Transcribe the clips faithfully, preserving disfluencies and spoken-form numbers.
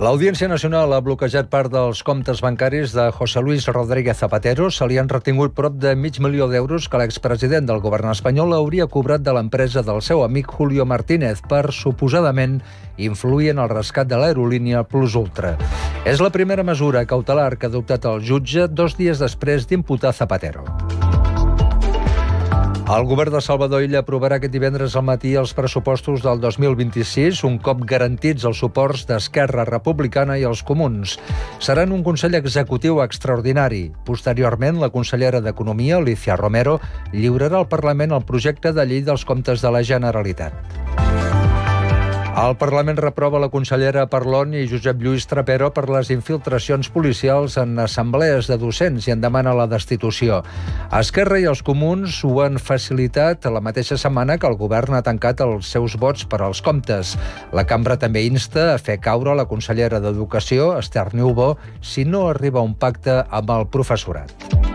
L'Audiència Nacional ha bloquejat part dels comptes bancaris de José Luis Rodríguez Zapatero. Se li han retingut prop de mig milió d'euros que l'expresident del govern espanyol hauria cobrat de l'empresa del seu amic Julio Martínez per, suposadament, influir en el rescat de l'aerolínia Plus Ultra. És la primera mesura cautelar que ha adoptat el jutge dos dies després d'imputar Zapatero. El govern de Salvador Illa aprovarà aquest divendres al matí els pressupostos del dos mil vint-i-sis, un cop garantits els suports d'Esquerra Republicana i els Comuns. Seran un Consell Executiu extraordinari. Posteriorment, la consellera d'Economia, Alicia Romero, lliurarà al Parlament el projecte de llei dels comptes de la Generalitat. El Parlament reprova la consellera Parlon i Josep Lluís Trapero per les infiltracions policials en assemblees de docents i en demana la destitució. Esquerra i els Comuns ho han facilitat la mateixa setmana que el govern ha tancat els seus vots per als comptes. La cambra també insta a fer caure la consellera d'Educació, Esther Niubó, si no arriba a un pacte amb el professorat.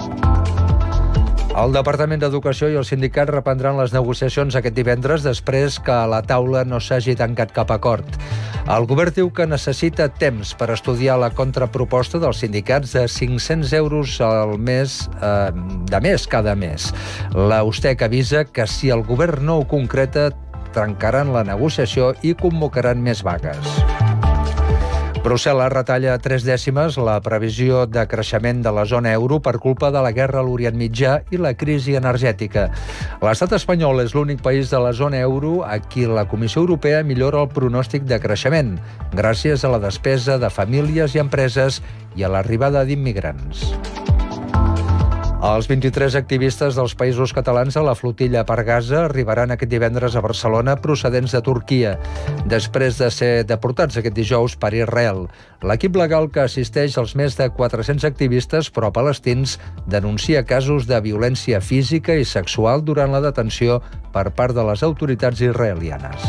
El Departament d'Educació i els sindicats reprendran les negociacions aquest divendres després que a la taula no s'hagi tancat cap acord. El govern diu que necessita temps per estudiar la contraproposta dels sindicats de cinc-cents euros al mes, eh, de més cada mes. La USTEC avisa que si el govern no ho concreta, trencaran la negociació i convocaran més vagues. Brussel·les retalla tres dècimes la previsió de creixement de la zona euro per culpa de la guerra a l'Orient Mitjà i la crisi energètica. L'estat espanyol és l'únic país de la zona euro a qui la Comissió Europea millora el pronòstic de creixement, gràcies a la despesa de famílies i empreses i a l'arribada d'immigrants. Els vint-i-tres activistes dels països catalans a la flotilla per Gaza arribaran aquest divendres a Barcelona procedents de Turquia, després de ser deportats aquest dijous per Israel. L'equip legal que assisteix als més de quatre-cents activistes pro-palestins denuncia casos de violència física i sexual durant la detenció per part de les autoritats israelianes.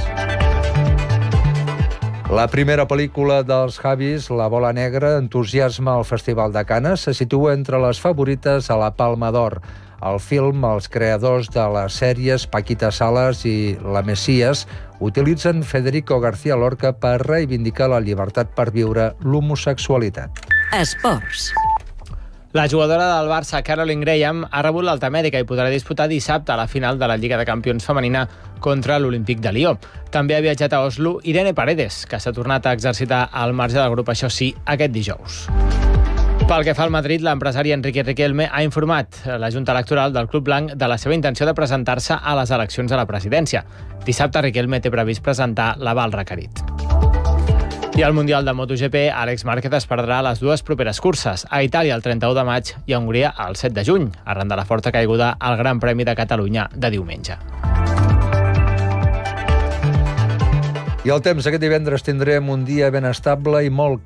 La primera pel·lícula dels Javis, La bola negra, entusiasma al Festival de Canes, se situa entre les favorites a la Palma d'Or. Al film, els creadors de les sèries Paquita Salas i La Messias utilitzen Federico García Lorca per reivindicar la llibertat per viure l'homosexualitat. Esports. La jugadora del Barça, Caroline Graham, ha rebut l'alta mèdica i podrà disputar dissabte a la final de la Lliga de Campions femenina contra l'Olímpic de Lió. També ha viatjat a Oslo Irene Paredes, que s'ha tornat a exercitar al marge del grup, això sí, aquest dijous. Pel que fa al Madrid, l'empresari Enrique Riquelme ha informat la Junta Electoral del Club Blanc de la seva intenció de presentar-se a les eleccions a la presidència. Dissabte, Riquelme té previst presentar l'aval requerit. I al Mundial de MotoGP, Àlex Márquez es perdrà les dues properes curses, a Itàlia el trenta-u de maig i a Hongria el set de juny, arran de la forta caiguda al Gran Premi de Catalunya de diumenge. I el temps, aquest divendres tindrem un dia ben estable i molt